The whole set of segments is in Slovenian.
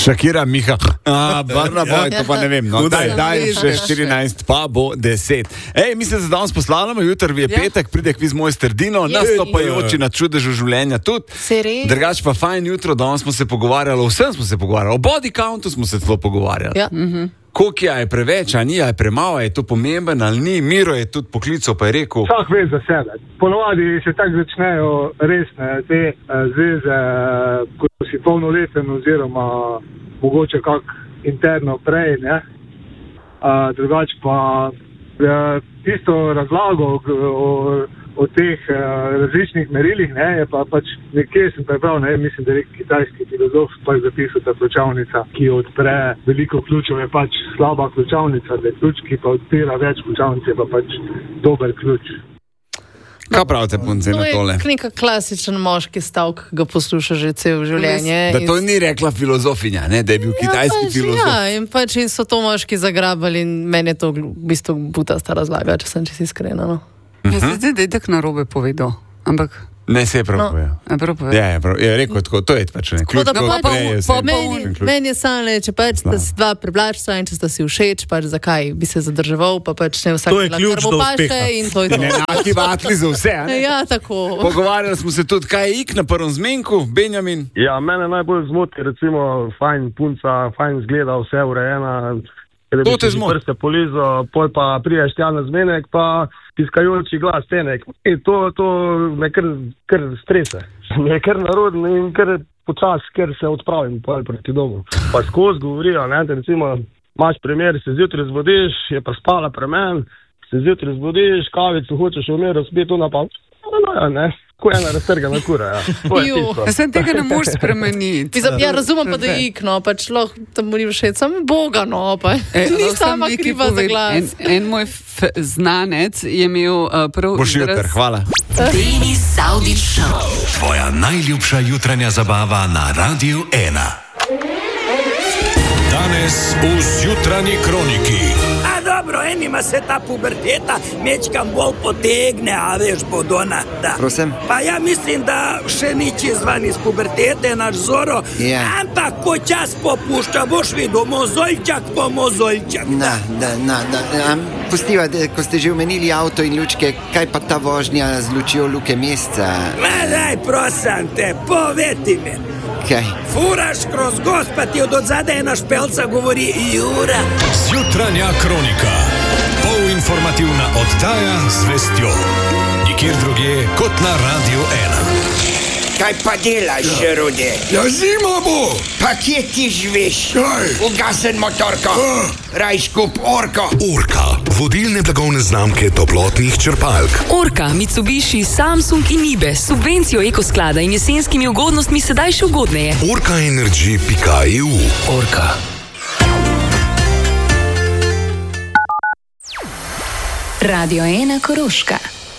Šakira, Miha, Barna Boj, to pa ne vem, no, daj še 14, pa bo 10. Mislim, da danes poslavljamo, jutri je petek, pride kviz moj Strdino, nastopajoči na čudežu življenja tudi. Drugač pa fajn jutro, danes smo se pogovarjali, vsem smo se pogovarjali, o body countu smo se celo pogovarjali. Koliko je preveč, a ni, je premalo, je to pomemben ali ni, Miro je tudi poklical, pa je rekel. Vsak ve za sebe. Ponovadi se tako začnejo resne te zveze, ko si polnoleten oziroma mogoče kak interno prej, ne. Drugač pa tisto razlago o teh različnih merilih, ne, je pa pač nekje sem prebral, ne, mislim, da je kitajski filozof pač zapisal ta ključavnica, ki odpre veliko ključev, je pač slaba ključavnica, da je ključ, ki pa odpira več ključavnic, je pa pač dober ključ. Kaj pravite, punce, na tole? To je neka klasičen moški stavk, ga posluša že cel življenje. Da to ni rekla filozofinja, ne, da je bil kitajski filozof. Ja, in pač so to moški zagrabali in meni je to v bistvu butasta razlaga, če sem čisto iskrena, no. Jaz se zdaj tak narobe povedal, ampak... Ne, se je prav povedal. Ja, je rekel tako, to je pač ne. Ključ, ko odpreje vse. Meni je samo, če pač sta si dva privlačca in če sta si všeč, pač zakaj bi se zadrževal, pa pač ne vsak ključ do uspeha. In to je to. Enaki vatli za vse, ne? Ja, tako. Pogovarjali smo se tudi, kaj je ik na prvem zmenku, Benjamin? Ja, mene najbolj zmoti, recimo, fajn punca, fajn zgleda, vse urejena. To te zmoti. Prste polizo, pol pa priješ tja na zmenek, pa piskajoči glas tenek. To me kar strese. Me je kar narodno in kar počas, ker se odpravim proti domu. Pa skozi govorijo, ne, da recimo imaš primer, se zjutraj zbudiš, je pa spala premen, se zjutraj zbudiš, kavico hočeš vmero spet tu napal. No, ne. Ko je ena raztrgana kura, ja. Jaz sem tega ne moreš spremeniti. Ja, razumem pa, da je ikno, pač lahko tam mori všeč, sam Boga, no, pa ni sama kriva za glas. En moj znanec je imel prav... Boš jutr, hvala. Denis Saudić Show. Tvoja najljubša jutranja zabava na Radiu 1. Danes v Zjutranji kroniki. Dobro, enima se ta puberteta mečkam bolj potegne, a veš, bodona, da. Prosim? Pa ja mislim, da še ni čezvan iz pubertete naš Zoro. Ja. Ampak ko čas popušča, boš videl, mozoljčak po mozoljčak. Pustiva, ko ste že omenili avto in lučke, kaj pa ta vožnja z lučjo Luke Mesca? Daj, prosim te, povedi me. Kaj? Furaš kroz gospa ti od odzada ena špelca govori Jura. Zjutranja kronika. Polinformativna oddaja z vestjo. Nikjer drugje kot na Radiu 1. Kaj pa delaš, Rudi? Ja, zima bo. Pa kje ti živiš? Ugasen motorko. Raj skup Orko. Orka, vodilne blagovne znamke toplotnih črpalk. Orka, Mitsubishi, Samsung in Ibe, subvencijo ekosklada in jesenskimi ugodnostmi sedaj še ugodneje. Orkaenergy.eu. Orka. Radio 1 Koroška.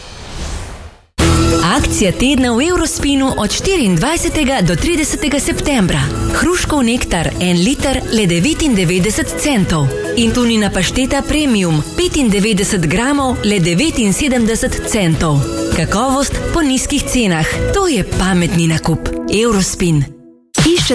Akcija tedna v Eurospinu od 24. do 30. septembra. Hruškov nektar 1 liter le 99 centov. In tunina pašteta premium 95 gramov le 79 centov. Kakovost po nizkih cenah. To je pametni nakup. Eurospin.